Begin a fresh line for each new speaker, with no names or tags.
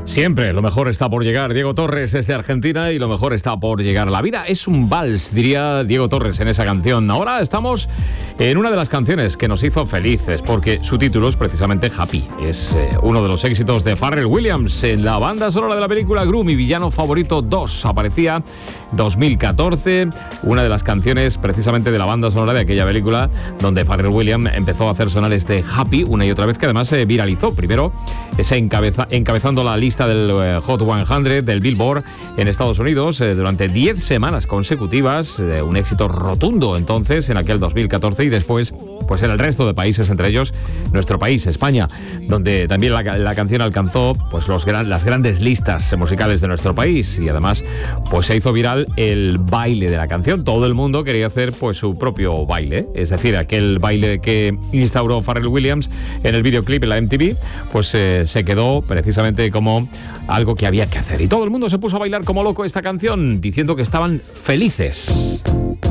Siempre, lo mejor está por llegar. Diego Torres desde Argentina y lo mejor está por llegar. La vida es un vals, diría Diego Torres en esa canción. Ahora estamos en una de las canciones que nos hizo felices, porque su título es precisamente Happy. Es uno de los éxitos de Pharrell Williams en la banda sonora de la película Gru, Mi villano favorito 2. Aparecía 2014, una de las canciones precisamente de la banda sonora de aquella película, donde Pharrell Williams empezó a hacer sonar este Happy una y otra vez, que además se viralizó. Primero, encabezando la lista del Hot 100 del Billboard en Estados Unidos durante 10 semanas consecutivas, un éxito rotundo entonces en aquel 2014, y después pues en el resto de países, entre ellos nuestro país, España, donde también la canción alcanzó pues las grandes listas musicales de nuestro país, y además pues se hizo viral el baile de la canción. Todo el mundo quería hacer pues su propio baile, es decir, aquel baile que instauró Pharrell Williams en el videoclip en la MTV, pues se quedó precisamente como algo que había que hacer, y todo el mundo se puso a bailar como loco esta canción, diciendo que estaban felices.